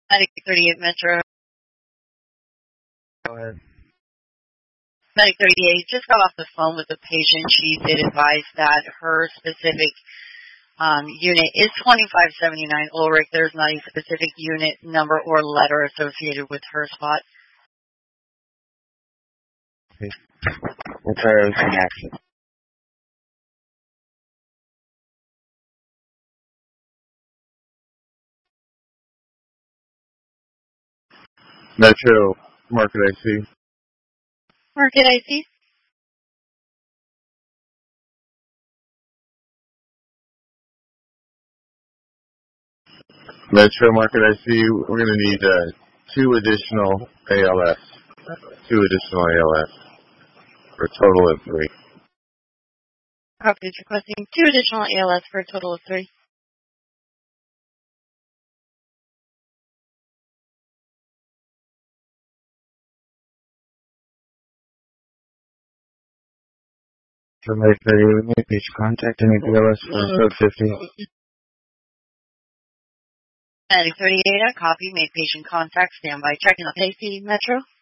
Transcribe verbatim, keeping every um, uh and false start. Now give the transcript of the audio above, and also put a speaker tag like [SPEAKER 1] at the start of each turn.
[SPEAKER 1] Medic thirty-eight Metro.
[SPEAKER 2] Go ahead.
[SPEAKER 1] Medic thirty-eight just got off the phone with the patient. She did advise that her specific um, unit is twenty-five seventy-nine Ulrich. There's not a specific unit number or letter associated with her spot.
[SPEAKER 2] Okay. We'll try everything action. Metro, Market I C.
[SPEAKER 1] Market I C.
[SPEAKER 2] Metro Market I C, we're going to need uh, two additional A L S. Two additional A L S. For a total of three.
[SPEAKER 1] Copy is requesting two additional A L S for a total of three.
[SPEAKER 2] For Medic thirty-eight, we make patient contact and A L S for code fifty.
[SPEAKER 1] Medic thirty-eight, I copy. Make patient contact. Standby. Checking the safety, Metro.